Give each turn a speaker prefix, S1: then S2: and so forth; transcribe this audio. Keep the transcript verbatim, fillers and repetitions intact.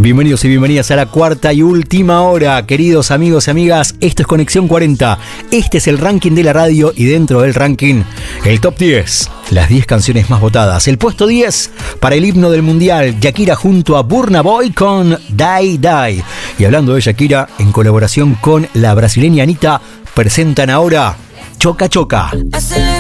S1: Bienvenidos y bienvenidas a la cuarta y última hora, queridos amigos y amigas. Esto es Conexión cuarenta. Este es el ranking de la radio y dentro del ranking, el top diez. Las diez canciones más votadas. El puesto diez para el himno del mundial, Shakira junto a Burna Boy con Die Die. Y hablando de Shakira, en colaboración con la brasileña Anitta, presentan ahora Choca Choca.
S2: Hace